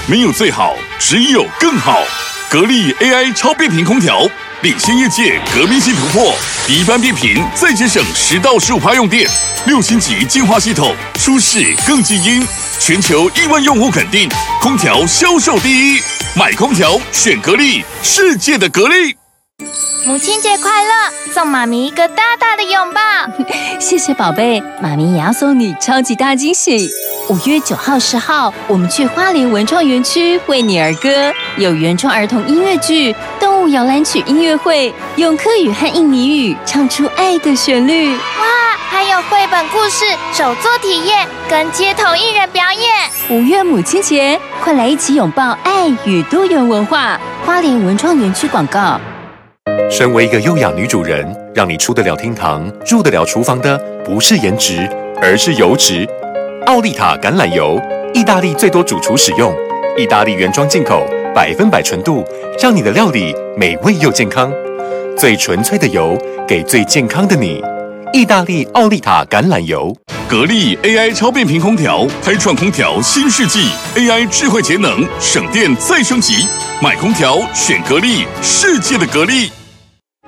没有最好，只有更好。格力 AI 超变频空调领先业界，革命性突破，比一般变频再节省10到15%用电，6星级净化系统，舒适更静音，全球亿万用户肯定，空调销售第一。买空调选格力，世界的格力。 母亲节快乐！送妈咪一个大大的拥抱。 谢谢宝贝，妈咪也要送你超级大惊喜。5月9号、10号，我们去花莲文创园区为你而歌，有原创儿童音乐剧、动物摇篮曲音乐会，用客语和印尼语唱出爱的旋律。 哇，还有绘本故事、手作体验跟街头艺人表演。 5月母亲节，快来一起拥抱爱与多元文化。花莲文创园区广告。 身为一个优雅女主人，让你出得了厅堂、入得了厨房的，不是颜值，而是油脂。奥利塔橄榄油，意大利最多主厨使用，意大利原装进口，100%纯度，让你的料理美味又健康。最纯粹的油，给最健康的你。意大利奥利塔橄榄油。 格力 AI 超变频空调，开创空调新世纪 ，AI 智慧节能，省电再升级。买空调选格力，世界的格力。